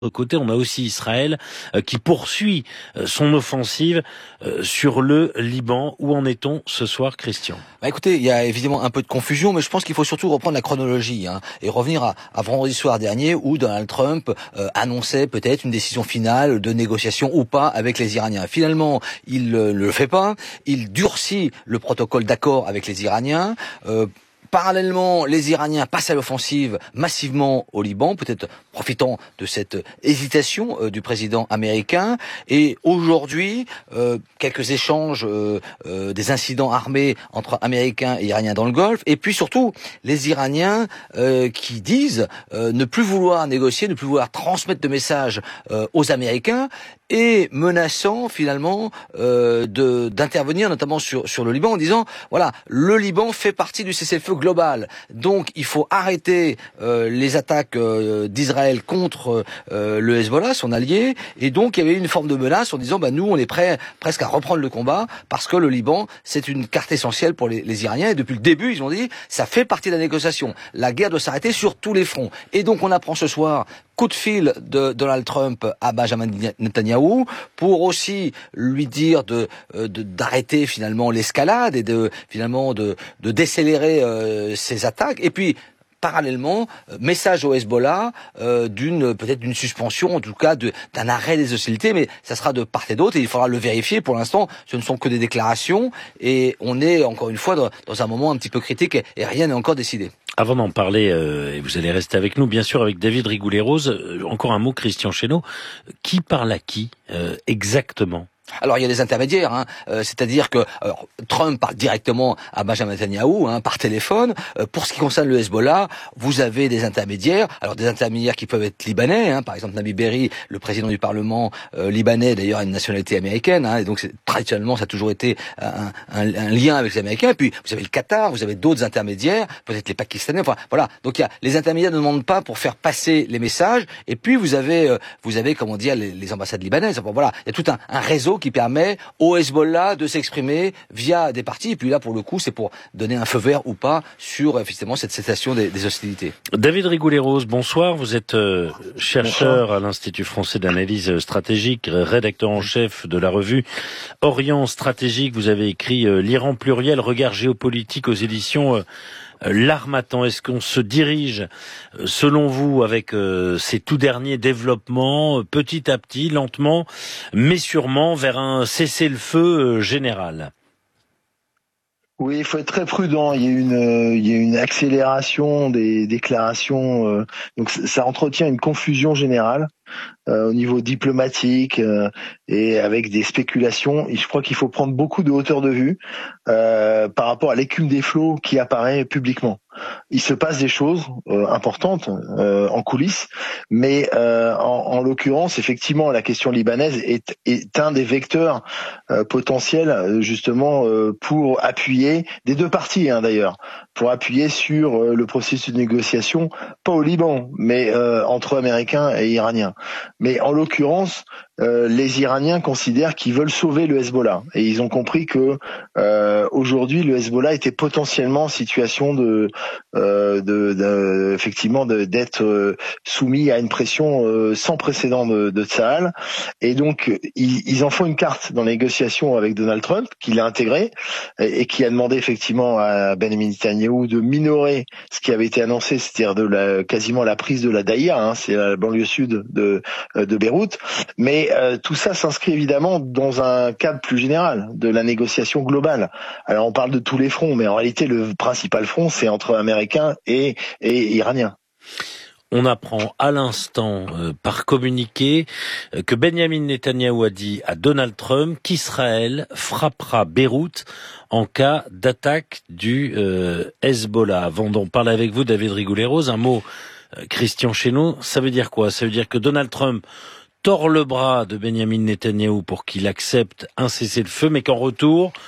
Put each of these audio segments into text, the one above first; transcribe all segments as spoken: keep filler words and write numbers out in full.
côté, on a aussi Israël euh, qui poursuit euh, son offensive euh, sur le Liban. Où en est-on ce soir, Christian ? Bah écoutez, il y a évidemment un peu de confusion, mais je pense qu'il faut surtout reprendre la chronologie hein, et revenir à, à vendredi soir dernier où Donald Trump euh, annonçait peut-être une décision finale de négociation ou pas avec les Iraniens. Finalement, il ne euh, le fait pas. Il durcit le protocole d'accord avec les Iraniens. Euh, Parallèlement, les Iraniens passent à l'offensive massivement au Liban, peut-être profitant de cette hésitation euh, du président américain. Et aujourd'hui, euh, quelques échanges, euh, euh, des incidents armés entre Américains et Iraniens dans le Golfe. Et puis surtout, les Iraniens euh, qui disent euh, ne plus vouloir négocier, ne plus vouloir transmettre de messages euh, aux Américains, et menaçant finalement euh, de d'intervenir notamment sur sur le Liban en disant voilà, le Liban fait partie du cessez-le-feu global, donc il faut arrêter euh, les attaques euh, d'Israël contre euh, le Hezbollah, son allié, et donc il y avait une forme de menace en disant bah nous on est prêts presque à reprendre le combat parce que le Liban c'est une carte essentielle pour les, les Iraniens, et depuis le début ils ont dit ça fait partie de la négociation, la guerre doit s'arrêter sur tous les fronts. Et donc on apprend ce soir coup de fil de Donald Trump à Benjamin Netanyahou pour aussi lui dire de, de d'arrêter finalement l'escalade et de finalement de, de décélérer euh, ses attaques. Et puis parallèlement, message au Hezbollah euh, d'une peut-être d'une suspension, en tout cas de, d'un arrêt des hostilités, mais ça sera de part et d'autre et il faudra le vérifier. Pour l'instant, ce ne sont que des déclarations et on est encore une fois dans, dans un moment un petit peu critique et, et rien n'est encore décidé. Avant d'en parler, euh, et vous allez rester avec nous, bien sûr, avec David Rigoulet-Rose, euh, encore un mot, Christian Chesneau. Qui parle à qui euh, exactement ? Alors il y a des intermédiaires, hein, euh, c'est-à-dire que alors, Trump parle directement à Benjamin Netanyahou hein, par téléphone. Euh, pour ce qui concerne le Hezbollah, vous avez des intermédiaires. Alors des intermédiaires qui peuvent être libanais, hein, par exemple Nabi Berri, le président du Parlement euh, libanais, d'ailleurs a une nationalité américaine, hein, et donc c'est, traditionnellement ça a toujours été un, un, un lien avec les Américains. Et puis vous avez le Qatar, vous avez d'autres intermédiaires, peut-être les Pakistanais. Enfin voilà, donc il y a les intermédiaires ne demandent pas pour faire passer les messages. Et puis vous avez euh, vous avez comment dire les, les ambassades libanaises. Enfin, voilà, il y a tout un, un réseau qui permet au Hezbollah de s'exprimer via des partis. Et puis là, pour le coup, c'est pour donner un feu vert ou pas sur effectivement cette cessation des, des hostilités. David Rigoulet-Rose, bonsoir. Vous êtes euh, chercheur bonsoir. À l'Institut français d'analyse stratégique, rédacteur en chef de la revue Orient Stratégique. Vous avez écrit euh, l'Iran pluriel, regard géopolitique aux éditions euh, L'Harmattan. Est-ce qu'on se dirige, selon vous, avec euh, ces tout derniers développements, petit à petit, lentement, mais sûrement, vers un cessez-le-feu euh, général ? Oui, il faut être très prudent. Il y a une, euh, il y a une accélération des déclarations. Euh, donc ça entretient une confusion générale euh, au niveau diplomatique euh, et avec des spéculations. Et je crois qu'il faut prendre beaucoup de hauteur de vue euh, par rapport à l'écume des flots qui apparaît publiquement. Il se passe des choses euh, importantes euh, en coulisses, mais euh, en, en l'occurrence, effectivement, la question libanaise est, est un des vecteurs euh, potentiels justement euh, pour appuyer des deux parties hein, d'ailleurs, pour appuyer sur euh, le processus de négociation, pas au Liban, mais euh, entre Américains et Iraniens. Mais en l'occurrence, euh, les Iraniens considèrent qu'ils veulent sauver le Hezbollah et ils ont compris que euh, aujourd'hui le Hezbollah était potentiellement en situation de Euh, de, de effectivement de, d'être euh, soumis à une pression euh, sans précédent de, de Tsahal, et donc ils, ils en font une carte dans les négociations avec Donald Trump qui l'a intégré et, et qui a demandé effectivement à Benjamin Netanyahou de minorer ce qui avait été annoncé, c'est-à-dire de la, quasiment la prise de la Daïra, hein, c'est la banlieue sud de, de Beyrouth, mais euh, tout ça s'inscrit évidemment dans un cadre plus général de la négociation globale. Alors on parle de tous les fronts, mais en réalité le principal front c'est entre Américains et, et Iraniens. On apprend à l'instant euh, par communiqué euh, que Benjamin Netanyahou a dit à Donald Trump qu'Israël frappera Beyrouth en cas d'attaque du euh, Hezbollah. Avant d'en parler avec vous, David Rigoulet-Rose, un mot, euh, Christian Chesneau, ça veut dire quoi ? Ça veut dire que Donald Trump tord le bras de Benjamin Netanyahou pour qu'il accepte un cessez-le-feu, mais qu'en retour,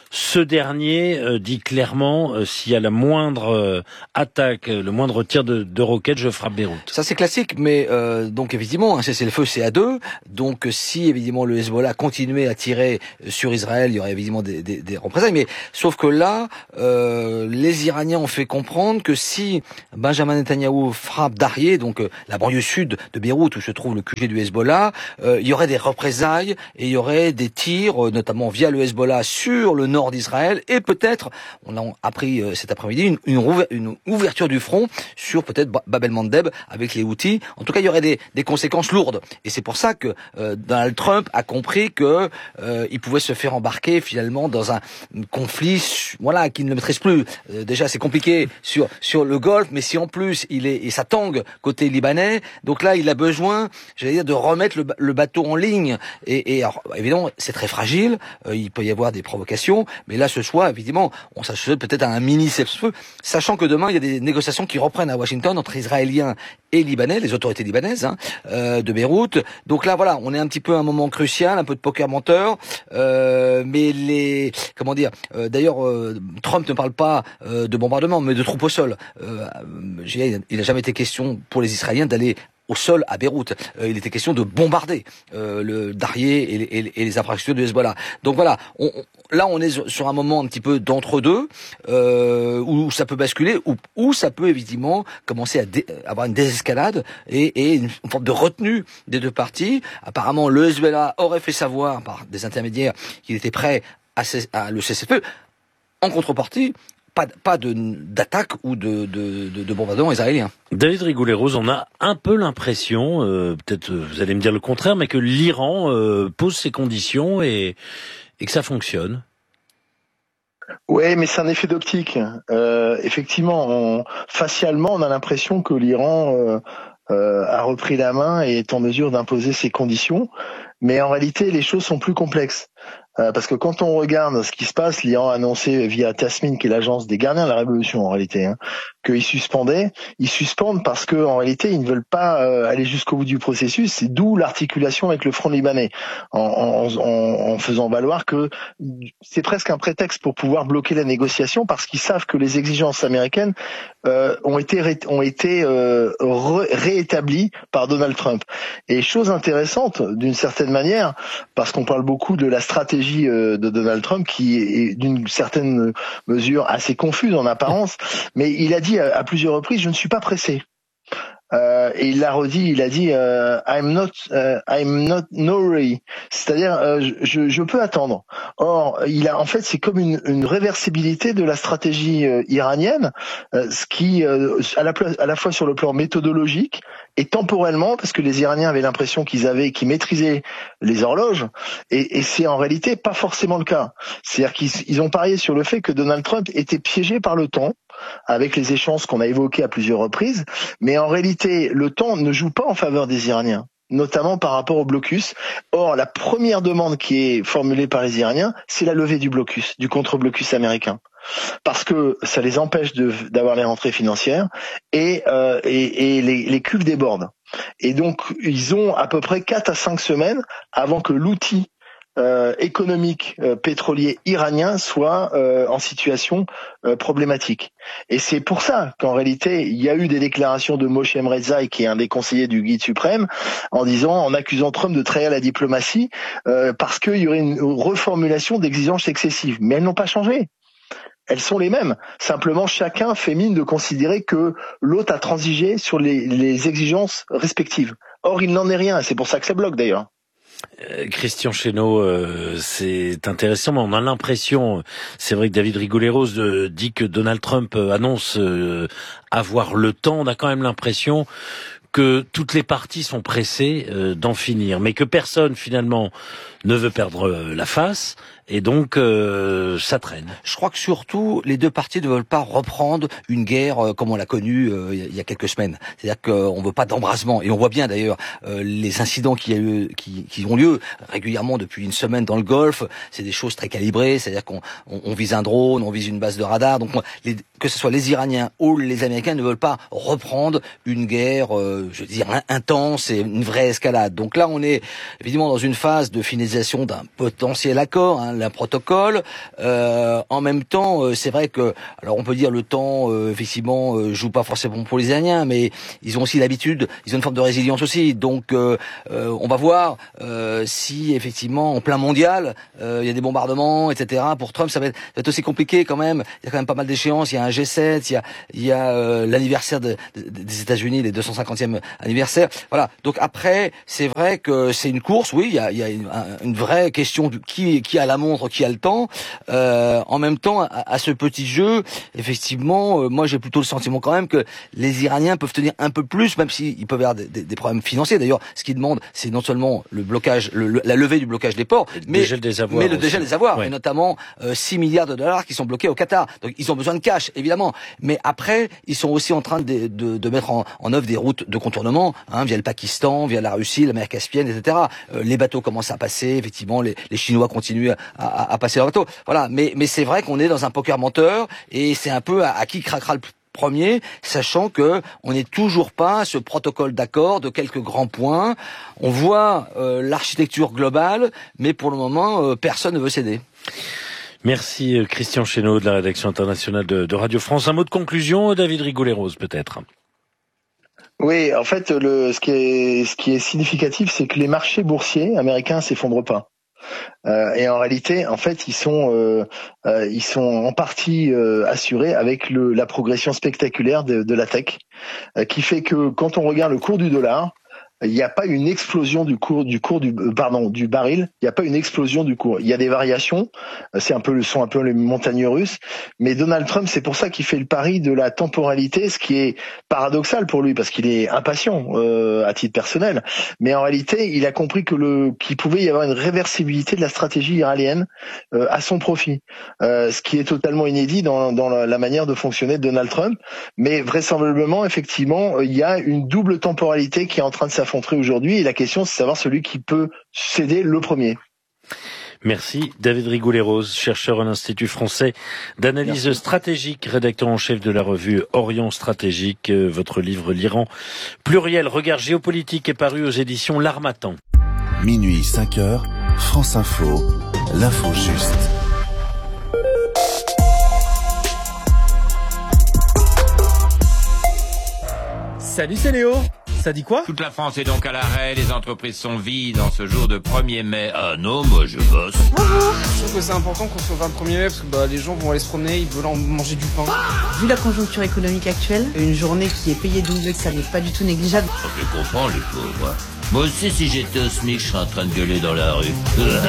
Ce dernier euh, dit clairement, euh, s'il y a la moindre euh, attaque, le moindre tir de, de roquette, je frappe Beyrouth. Ça c'est classique, mais euh, donc évidemment, un cessez-le-feu c'est à deux. Donc si évidemment le Hezbollah continuait à tirer sur Israël, il y aurait évidemment des, des, des représailles. Mais sauf que là, euh, les Iraniens ont fait comprendre que si Benjamin Netanyahou frappe Dariyeh, donc euh, la banlieue sud de Beyrouth où se trouve le Q G du Hezbollah, euh, il y aurait des représailles et il y aurait des tirs, euh, notamment via le Hezbollah sur le nord d'Israël et peut-être, on a appris euh, cet après-midi, une, une, rouver, une ouverture du front sur peut-être Bab el-Mandeb avec les Houthis. En tout cas, il y aurait des, des conséquences lourdes. Et c'est pour ça que euh, Donald Trump a compris que euh, il pouvait se faire embarquer finalement dans un conflit, voilà, qu'il ne maîtrise plus. Euh, déjà, c'est compliqué sur sur le Golfe, mais si en plus il est et ça tangue côté libanais, donc là, il a besoin, j'allais dire, de remettre le, le bateau en ligne. Et, et alors, évidemment, c'est très fragile. Euh, il peut y avoir des provocations. Mais là, ce soir, évidemment, on s'assure peut-être à un mini cessez-le-feu, sachant que demain, il y a des négociations qui reprennent à Washington entre Israéliens et Libanais, les autorités libanaises hein, euh, de Beyrouth. Donc là, voilà, on est un petit peu à un moment crucial, un peu de poker menteur. Euh, mais les, comment dire, euh, d'ailleurs, euh, Trump ne parle pas euh, de bombardement, mais de troupes au sol. Euh, il n'a jamais été question pour les Israéliens d'aller au sol à Beyrouth. Euh, il était question de bombarder euh, le Dariyeh et, et, et les infrastructures du Hezbollah. Donc voilà, on, on, là on est sur un moment un petit peu d'entre-deux, euh, où ça peut basculer, ou où, où ça peut évidemment commencer à dé, avoir une désescalade et, et une forme de retenue des deux parties. Apparemment, le Hezbollah aurait fait savoir par des intermédiaires qu'il était prêt à, à le cessez-le-feu. En contrepartie, pas, pas de, d'attaque ou de, de, de, de bombardement israélien. David Rigoulet-Rose, on a un peu l'impression, euh, peut-être vous allez me dire le contraire, mais que l'Iran euh, pose ses conditions et, et que ça fonctionne. Ouais, mais c'est un effet d'optique. Euh, effectivement, on, facialement, on a l'impression que l'Iran euh, euh, a repris la main et est en mesure d'imposer ses conditions. Mais en réalité, les choses sont plus complexes. Euh, parce que quand on regarde ce qui se passe, l'Iran a annoncé via Tasmin, qui est l'agence des gardiens de la révolution en réalité, hein, qu'ils suspendaient. Ils suspendent parce que en réalité, ils ne veulent pas euh, aller jusqu'au bout du processus. C'est d'où l'articulation avec le front libanais, en, en, en, en faisant valoir que c'est presque un prétexte pour pouvoir bloquer la négociation, parce qu'ils savent que les exigences américaines euh, ont été ré, ont été euh, ré, réétablies par Donald Trump. Et chose intéressante, d'une certaine manière, parce qu'on parle beaucoup de la stratégie de Donald Trump, qui est d'une certaine mesure assez confuse en apparence, mais il a dit à, à plusieurs reprises, je ne suis pas pressé. Euh, et il l'a redit, il a dit euh, I'm not, uh, I'm not no hurry, c'est-à-dire euh, je, je peux attendre. Or, il a en fait c'est comme une, une réversibilité de la stratégie euh, iranienne, euh, ce qui euh, à la à la fois sur le plan méthodologique et temporellement, parce que les Iraniens avaient l'impression qu'ils avaient, qu'ils maîtrisaient les horloges, et, et c'est en réalité pas forcément le cas. C'est-à-dire qu'ils ils ont parié sur le fait que Donald Trump était piégé par le temps, avec les échéances qu'on a évoquées à plusieurs reprises, mais en réalité, le temps ne joue pas en faveur des Iraniens, notamment par rapport au blocus. Or, la première demande qui est formulée par les Iraniens, c'est la levée du blocus, du contre-blocus américain, parce que ça les empêche de, d'avoir les rentrées financières et, euh, et, et les, les cuves débordent. Et donc, ils ont à peu près quatre à cinq semaines avant que l'outil Euh, économique euh, pétrolier iranien soit euh, en situation euh, problématique. Et c'est pour ça qu'en réalité, il y a eu des déclarations de Moshe Rezai, qui est un des conseillers du guide suprême, en disant, en accusant Trump de trahir la diplomatie, euh, parce qu'il y aurait une reformulation d'exigences excessives. Mais elles n'ont pas changé. Elles sont les mêmes. Simplement, chacun fait mine de considérer que l'autre a transigé sur les, les exigences respectives. Or, il n'en est rien. C'est pour ça que ça bloque d'ailleurs. Euh, Christian Chesneau, euh, c'est intéressant, mais on a l'impression, c'est vrai que David Rigoulet-Rose euh, dit que Donald Trump euh, annonce euh, avoir le temps, on a quand même l'impression que toutes les parties sont pressées euh, d'en finir, mais que personne finalement ne veut perdre euh, la face, et donc euh, ça traîne. Je crois que surtout, les deux parties ne veulent pas reprendre une guerre euh, comme on l'a connue euh, il y a quelques semaines. C'est-à-dire qu'on veut pas d'embrasement, et on voit bien d'ailleurs euh, les incidents qui, a eu, qui, qui ont lieu régulièrement depuis une semaine dans le Golfe. C'est des choses très calibrées, c'est-à-dire qu'on on, on vise un drone, on vise une base de radar. Donc les, que ce soit les Iraniens ou les Américains ne veulent pas reprendre une guerre euh, euh, je veux dire, intense et une vraie escalade. Donc là, on est évidemment dans une phase de finalisation d'un potentiel accord, hein, d'un protocole. Euh, en même temps, euh, c'est vrai que, alors on peut dire le temps, euh, effectivement, euh, joue pas forcément pour les Iraniens, mais ils ont aussi l'habitude, ils ont une forme de résilience aussi. Donc, euh, euh, on va voir euh, si effectivement, en plein mondial, euh, il y a des bombardements, et cetera. Pour Trump, ça va être, ça va être aussi compliqué quand même. Il y a quand même pas mal d'échéances. Il y a un G sept, il y a, il y a euh, l'anniversaire de, de, des États-Unis, les deux cent cinquantième anniversaire. Voilà. Donc après, c'est vrai que c'est une course. Oui, il y a, il y a une, une vraie question de qui, qui a la montre, qui a le temps. Euh, en même temps, à, à ce petit jeu, effectivement, euh, moi j'ai plutôt le sentiment quand même que les Iraniens peuvent tenir un peu plus, même s'ils peuvent avoir des, des, des problèmes financiers. D'ailleurs, ce qu'ils demandent, c'est non seulement le blocage, le, le, la levée du blocage des ports, mais, dégel des avoirs mais le dégel des avoirs, ouais. et notamment euh, six milliards de dollars qui sont bloqués au Qatar. Donc ils ont besoin de cash, évidemment. Mais après, ils sont aussi en train de, de, de mettre en, en œuvre des routes de contournement, hein, via le Pakistan, via la Russie, la mer Caspienne, et cetera. Euh, les bateaux commencent à passer, effectivement, les, les Chinois continuent à, à, à passer leurs bateaux. Voilà. Mais, mais c'est vrai qu'on est dans un poker menteur, et c'est un peu à, à qui craquera le premier, sachant que on n'est toujours pas à ce protocole d'accord de quelques grands points. On voit euh, l'architecture globale, mais pour le moment, euh, personne ne veut céder. Merci Christian Chesneau de la rédaction internationale de, de Radio France. Un mot de conclusion, David Rigoulet-Rose peut-être. Oui, en fait, le, ce qui est, ce qui est significatif, c'est que les marchés boursiers américains s'effondrent pas. Euh, et en réalité, en fait, ils sont, euh, euh, ils sont en partie euh, assurés avec le, la progression spectaculaire de, de la tech, euh, qui fait que quand on regarde le cours du dollar, il n'y a pas une explosion du cours du cours du pardon du baril. Il n'y a pas une explosion du cours. Il y a des variations. C'est un peu le sont un peu les montagnes russes. Mais Donald Trump, c'est pour ça qu'il fait le pari de la temporalité, ce qui est paradoxal pour lui parce qu'il est impatient euh, à titre personnel. Mais en réalité, il a compris que le qu'il pouvait y avoir une réversibilité de la stratégie iranienne euh, à son profit, euh, ce qui est totalement inédit dans dans la, la manière de fonctionner de Donald Trump. Mais vraisemblablement, effectivement, il y a une double temporalité qui est en train de s'affronter aujourd'hui, et la question c'est de savoir celui qui peut céder le premier. Merci David Rigoulet-Rose, chercheur à l'Institut français d'analyse Merci. stratégique, rédacteur en chef de la revue Orient Stratégique. Votre livre L'Iran pluriel, regard géopolitique est paru aux éditions L'Harmattan. Minuit cinq heures, France Info, l'info juste. Salut, c'est Léo. Ça dit quoi? Toute la France est donc à l'arrêt, les entreprises sont vides en ce jour de premier mai. Ah non, moi je bosse. Bonjour. Je trouve que c'est important qu'on se retrouve le premier mai parce que bah, les gens vont aller se promener, ils veulent manger du pain. Vu la conjoncture économique actuelle, une journée qui est payée double, ça n'est pas du tout négligeable. Je comprends les pauvres. Moi aussi, si j'étais au SMIC, je serais en train de gueuler dans la rue.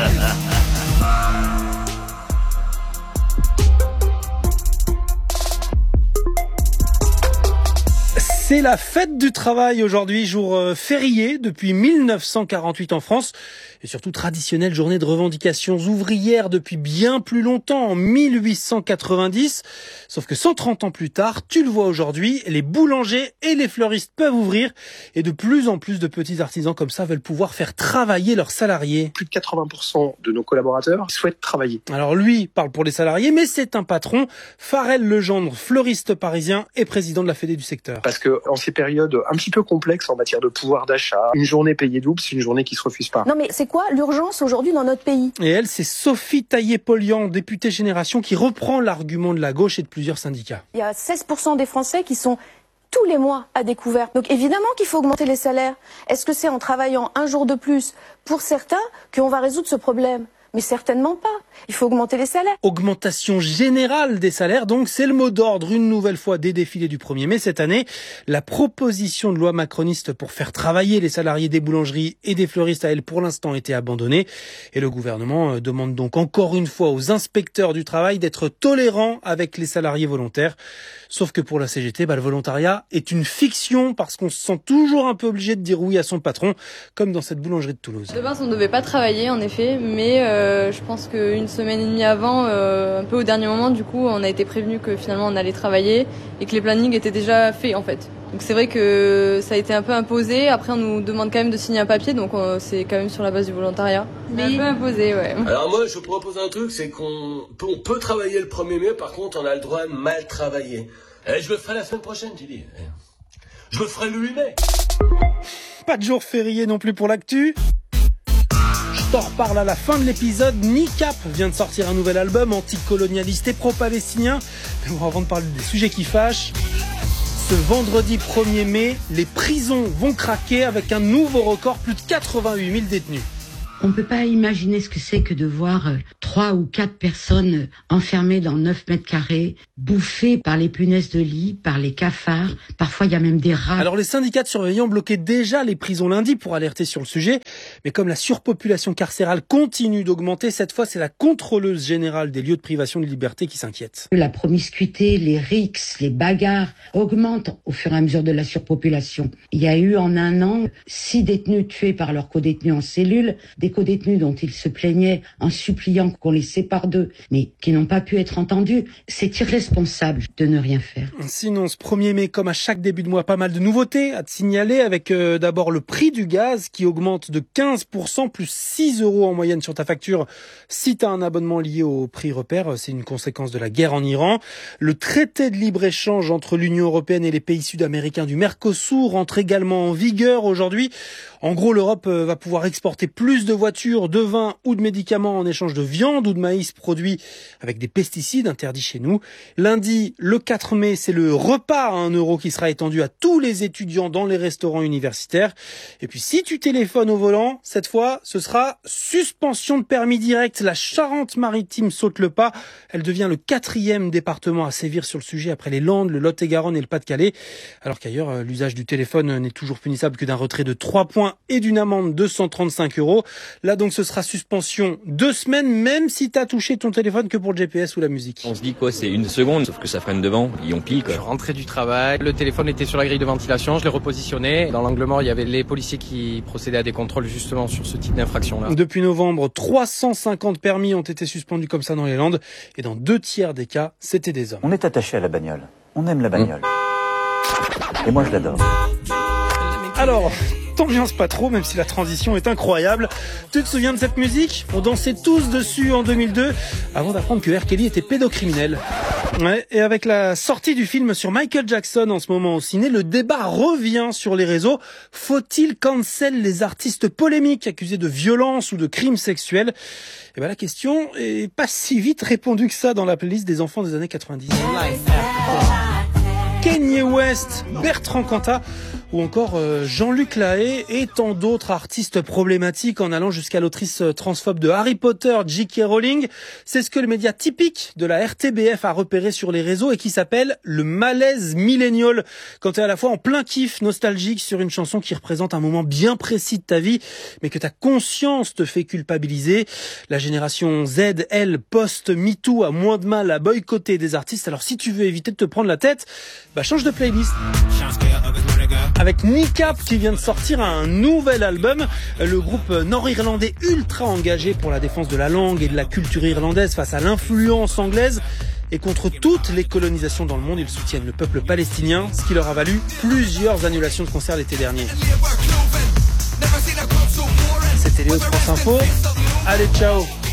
C'est la fête du travail aujourd'hui, jour euh, férié depuis mille neuf cent quarante-huit en France et surtout traditionnelle journée de revendications ouvrières depuis bien plus longtemps, en mille huit cent quatre-vingt-dix. Sauf que cent trente ans plus tard, tu le vois aujourd'hui, les boulangers et les fleuristes peuvent ouvrir et de plus en plus de petits artisans comme ça veulent pouvoir faire travailler leurs salariés. Plus de quatre-vingts pour cent de nos collaborateurs souhaitent travailler. Alors lui parle pour les salariés, mais c'est un patron, Farel Legendre, fleuriste parisien et président de la Fédé du secteur. Parce que en ces périodes un petit peu complexes en matière de pouvoir d'achat, une journée payée double, c'est une journée qui se refuse pas. Non mais c'est quoi l'urgence aujourd'hui dans notre pays? Et elle, c'est Sophie Taillé-Polian, députée Génération, qui reprend l'argument de la gauche et de plusieurs syndicats. Il y a seize pour cent des Français qui sont tous les mois à découvert. Donc évidemment qu'il faut augmenter les salaires. Est-ce que c'est en travaillant un jour de plus pour certains qu'on va résoudre ce problème? Mais certainement pas. Il faut augmenter les salaires. Augmentation générale des salaires, donc c'est le mot d'ordre une nouvelle fois des défilés du premier mai cette année. La proposition de loi macroniste pour faire travailler les salariés des boulangeries et des fleuristes a, elle, pour l'instant été abandonnée. Et le gouvernement demande donc encore une fois aux inspecteurs du travail d'être tolérants avec les salariés volontaires. Sauf que pour la C G T, bah, le volontariat est une fiction parce qu'on se sent toujours un peu obligé de dire oui à son patron, comme dans cette boulangerie de Toulouse. De base, on ne devait pas travailler, en effet, mais euh, je pense qu'une semaine et demie avant, euh, un peu au dernier moment, du coup, on a été prévenu que finalement on allait travailler et que les plannings étaient déjà faits, en fait. Donc c'est vrai que ça a été un peu imposé. Après, on nous demande quand même de signer un papier, donc on, c'est quand même sur la base du volontariat. Mais un peu imposé, ouais. Alors moi, je propose un truc, c'est qu'on peut, on peut travailler le premier mai, par contre, on a le droit de mal travailler. Et je le ferai la semaine prochaine, j'ai dit. Je le ferai le huit mai. pas de jour férié non plus pour l'actu. Je t'en reparle à la fin de l'épisode. Nicap vient de sortir un nouvel album anticolonialiste et pro-palestinien. Mais bon, avant de parler des sujets qui fâchent, ce vendredi premier mai, les prisons vont craquer avec un nouveau record, plus de quatre-vingt-huit mille détenus. On ne peut pas imaginer ce que c'est que de voir trois ou quatre personnes enfermées dans neuf mètres carrés, bouffées par les punaises de lit, par les cafards. Parfois, il y a même des rats. Alors, les syndicats de surveillants bloquaient déjà les prisons lundi pour alerter sur le sujet. Mais comme la surpopulation carcérale continue d'augmenter, cette fois, c'est la contrôleuse générale des lieux de privation de liberté qui s'inquiète. La promiscuité, les rixes, les bagarres augmentent au fur et à mesure de la surpopulation. Il y a eu en un an six détenus tués par leurs codétenus en cellule, des codétenus dont ils se plaignaient en suppliant qu'on les sépare d'eux, mais qui n'ont pas pu être entendus. C'est irresponsable de ne rien faire. Sinon, ce premier mai, comme à chaque début de mois, pas mal de nouveautés à te signaler, avec euh, d'abord le prix du gaz qui augmente de quinze pour cent, plus six euros en moyenne sur ta facture si tu as un abonnement lié au prix repère. C'est une conséquence de la guerre en Iran. Le traité de libre-échange entre l'Union européenne et les pays sud-américains du Mercosur entre également en vigueur aujourd'hui. En gros, l'Europe va pouvoir exporter plus de voitures, de vin ou de médicaments en échange de viande ou de maïs produits avec des pesticides interdits chez nous. Lundi, le quatre mai, c'est le repas à un euro qui sera étendu à tous les étudiants dans les restaurants universitaires. Et puis, si tu téléphones au volant, cette fois, ce sera suspension de permis direct. La Charente-Maritime saute le pas. Elle devient le quatrième département à sévir sur le sujet après les Landes, le Lot-et-Garonne et le Pas-de-Calais. Alors qu'ailleurs, l'usage du téléphone n'est toujours punissable que d'un retrait de trois points et d'une amende de deux cent trente-cinq euros. Là donc ce sera suspension deux semaines, même si t'as touché ton téléphone que pour le G P S ou la musique. On se dit quoi, c'est une seconde, sauf que ça freine devant, et on pile quoi. Je rentrais du travail, le téléphone était sur la grille de ventilation, je l'ai repositionné. Dans l'angle mort, il y avait les policiers qui procédaient à des contrôles justement sur ce type d'infraction-là. Depuis novembre, trois cent cinquante permis ont été suspendus comme ça dans les Landes, et dans deux tiers des cas, c'était des hommes. On est attaché à la bagnole, on aime la bagnole. Mmh. Et moi je l'adore. Alors... t'ambiance pas trop, même si la transition est incroyable. Tu te souviens de cette musique ? On dansait tous dessus en deux mille deux, avant d'apprendre que R. Kelly était pédocriminel. Ouais, et avec la sortie du film sur Michael Jackson en ce moment au ciné, le débat revient sur les réseaux. Faut-il cancel les artistes polémiques accusés de violence ou de crimes sexuels ? Et ben la question est pas si vite répondue que ça dans la playlist des enfants des années quatre-vingt-dix. Kanye West, Bertrand Cantat ou encore euh, Jean-Luc Lahaye et tant d'autres artistes problématiques en allant jusqu'à l'autrice transphobe de Harry Potter, J K Rowling. C'est ce que le média typique de la R T B F a repéré sur les réseaux et qui s'appelle le malaise millénial. Quand t'es à la fois en plein kiff nostalgique sur une chanson qui représente un moment bien précis de ta vie, mais que ta conscience te fait culpabiliser. La génération Z, elle, post-MeToo a moins de mal à boycotter des artistes. Alors si tu veux éviter de te prendre la tête, bah change de playlist. Avec Nicap qui vient de sortir un nouvel album, le groupe nord-irlandais ultra engagé pour la défense de la langue et de la culture irlandaise face à l'influence anglaise et contre toutes les colonisations dans le monde, ils soutiennent le peuple palestinien, ce qui leur a valu plusieurs annulations de concerts l'été dernier. C'était Léo de France Info. Allez, ciao.